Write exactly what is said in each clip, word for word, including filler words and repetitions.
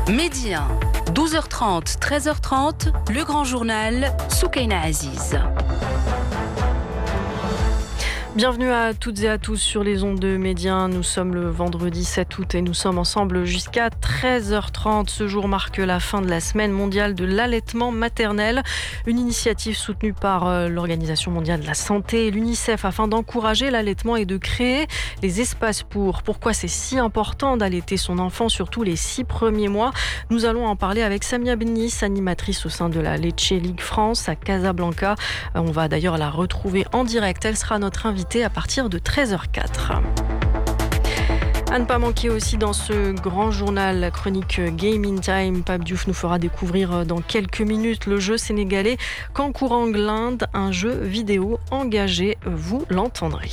Midi un, douze heures trente, treize heures trente, le grand journal Soukaina Aziz. Bienvenue à toutes et à tous sur les ondes de Média. Nous sommes le vendredi sept août et nous sommes ensemble jusqu'à treize heures trente. Ce jour marque la fin de la semaine mondiale de l'allaitement maternel, une initiative soutenue par l'Organisation mondiale de la santé et l'UNICEF afin d'encourager l'allaitement et de créer les espaces pour. Pourquoi c'est si important d'allaiter son enfant, surtout les six premiers mois? Nous allons en parler avec Samia Bennis, animatrice au sein de la Leche League France à Casablanca. On va d'ailleurs la retrouver en direct. Elle sera notre invitée à partir de treize heures quatre. À ne pas manquer aussi dans ce grand journal, la chronique Game in Time. Pape Diouf nous fera découvrir dans quelques minutes le jeu sénégalais Kankourang l'Inde, un jeu vidéo engagé, vous l'entendrez.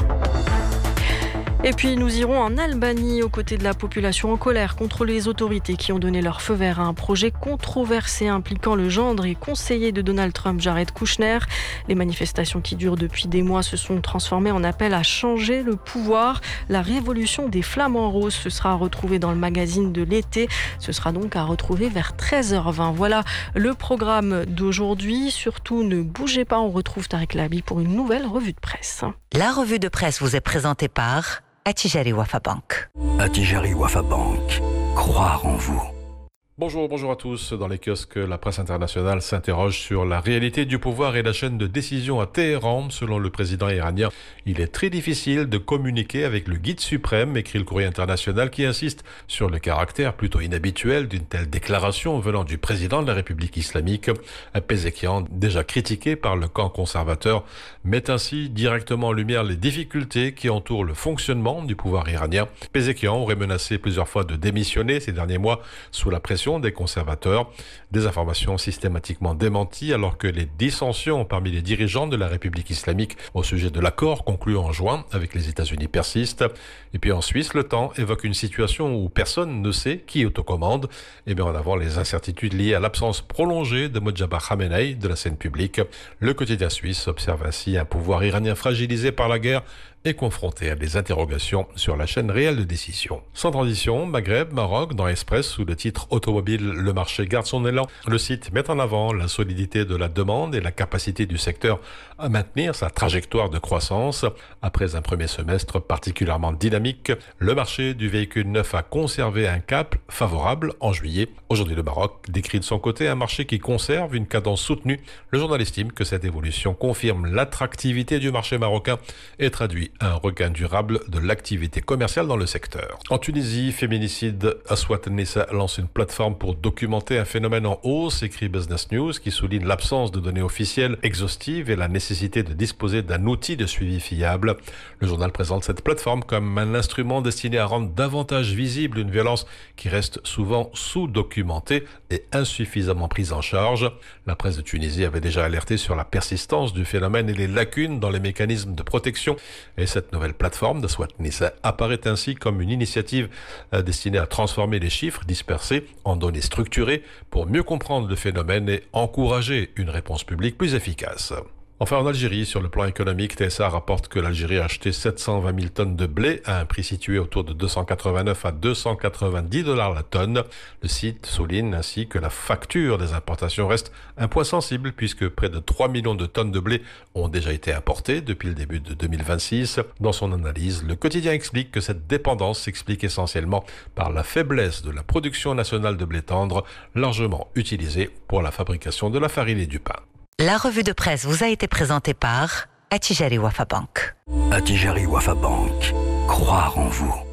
Et puis nous irons en Albanie aux côtés de la population en colère contre les autorités qui ont donné leur feu vert à un projet controversé impliquant le gendre et conseiller de Donald Trump, Jared Kushner. Les manifestations qui durent depuis des mois se sont transformées en appel à changer le pouvoir. La révolution des flamants roses, ce sera retrouvé dans le magazine de l'été. Ce sera donc à retrouver vers treize heures vingt. Voilà le programme d'aujourd'hui. Surtout ne bougez pas, on retrouve Tariq Labi pour une nouvelle revue de presse. La revue de presse vous est présentée par Attijari Wafa Bank. Attijari Wafa Bank. Croire en vous. Bonjour, bonjour à tous. Dans les kiosques, la presse internationale s'interroge sur la réalité du pouvoir et la chaîne de décision à Téhéran. Selon le président iranien, il est très difficile de communiquer avec le guide suprême, écrit le courrier international, qui insiste sur le caractère plutôt inhabituel d'une telle déclaration venant du président de la République islamique. Pézekian, déjà critiqué par le camp conservateur, met ainsi directement en lumière les difficultés qui entourent le fonctionnement du pouvoir iranien. Pézekian aurait menacé plusieurs fois de démissionner ces derniers mois sous la pression des conservateurs, des informations systématiquement démenties alors que les dissensions parmi les dirigeants de la République islamique au sujet de l'accord conclu en juin avec les États-Unis persistent. Et puis en Suisse, le Temps évoque une situation où personne ne sait qui est aux commandes et met en avant les incertitudes liées à l'absence prolongée de Mojtaba Khamenei de la scène publique. Le quotidien suisse observe ainsi un pouvoir iranien fragilisé par la guerre et confronté à des interrogations sur la chaîne réelle de décision. Sans transition, Maghreb, Maroc, dans Express, sous le titre Automobile, le marché garde son élan. Le site met en avant la solidité de la demande et la capacité du secteur à maintenir sa trajectoire de croissance. Après un premier semestre particulièrement dynamique, le marché du véhicule neuf a conservé un cap favorable en juillet. Aujourd'hui, le Maroc décrit de son côté un marché qui conserve une cadence soutenue. Le journal estime que cette évolution confirme l'attractivité du marché marocain et traduit un regain durable de l'activité commerciale dans le secteur. En Tunisie, Féminicide Aswat Nissa lance une plateforme pour documenter un phénomène en hausse, écrit Business News, qui souligne l'absence de données officielles exhaustives et la nécessité de disposer d'un outil de suivi fiable. Le journal présente cette plateforme comme un instrument destiné à rendre davantage visible une violence qui reste souvent sous-documentée et insuffisamment prise en charge. La presse de Tunisie avait déjà alerté sur la persistance du phénomène et les lacunes dans les mécanismes de protection. Et cette nouvelle plateforme de Aswat Nissa apparaît ainsi comme une initiative destinée à transformer les chiffres dispersés en données structurées pour mieux comprendre le phénomène et encourager une réponse publique plus efficace. Enfin, en Algérie, sur le plan économique, T S A rapporte que l'Algérie a acheté sept cent vingt mille tonnes de blé à un prix situé autour de deux cent quatre-vingt-neuf à deux cent quatre-vingt-dix dollars la tonne. Le site souligne ainsi que la facture des importations reste un point sensible puisque près de trois millions de tonnes de blé ont déjà été importées depuis le début de deux mille vingt-six. Dans son analyse, le quotidien explique que cette dépendance s'explique essentiellement par la faiblesse de la production nationale de blé tendre, largement utilisée pour la fabrication de la farine et du pain. La revue de presse vous a été présentée par Attijari Wafa Bank. Attijari Wafa Bank. Croire en vous.